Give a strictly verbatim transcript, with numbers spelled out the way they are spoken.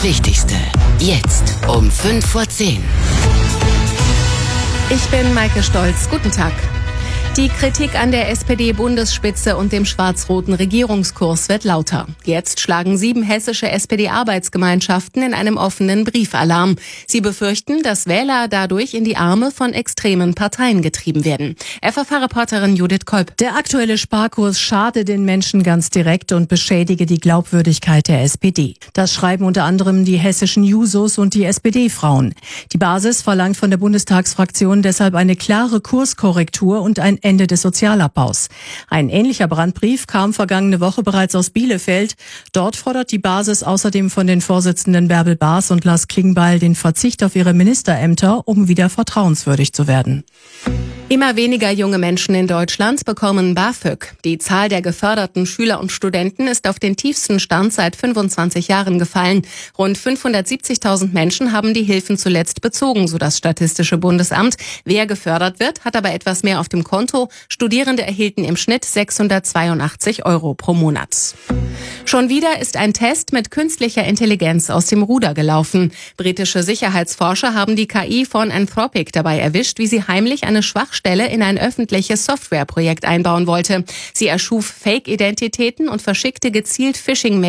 Wichtigste jetzt um fünf vor zehn. Ich bin Maike Stolz. Guten Tag. Die Kritik an der S P D-Bundesspitze und dem schwarz-roten Regierungskurs wird lauter. Jetzt schlagen sieben hessische S P D-Arbeitsgemeinschaften in einem offenen Brief Alarm. Sie befürchten, dass Wähler dadurch in die Arme von extremen Parteien getrieben werden. F A V-Reporterin Judith Kolb. Der aktuelle Sparkurs schade den Menschen ganz direkt und beschädige die Glaubwürdigkeit der S P D. Das schreiben unter anderem die hessischen Jusos und die S P D-Frauen. Die Basis verlangt von der Bundestagsfraktion deshalb eine klare Kurskorrektur und ein Ende des Sozialabbaus. Ein ähnlicher Brandbrief kam vergangene Woche bereits aus Bielefeld. Dort fordert die Basis außerdem von den Vorsitzenden Bärbel Baas und Lars Klingbeil den Verzicht auf ihre Ministerämter, um wieder vertrauenswürdig zu werden. Immer weniger junge Menschen in Deutschland bekommen BAföG. Die Zahl der geförderten Schüler und Studenten ist auf den tiefsten Stand seit fünfundzwanzig Jahren gefallen. Rund fünfhundertsiebzigtausend Menschen haben die Hilfen zuletzt bezogen, so das Statistische Bundesamt. Wer gefördert wird, hat aber etwas mehr auf dem Konto. Studierende erhielten im Schnitt sechshundertzweiundachtzig Euro pro Monat. Schon wieder ist ein Test mit künstlicher Intelligenz aus dem Ruder gelaufen. Britische Sicherheitsforscher haben die K I von Anthropic dabei erwischt, wie sie heimlich eine Schwachstelle in ein öffentliches Softwareprojekt einbauen wollte. Sie erschuf Fake-Identitäten und verschickte gezielt Phishing-Mails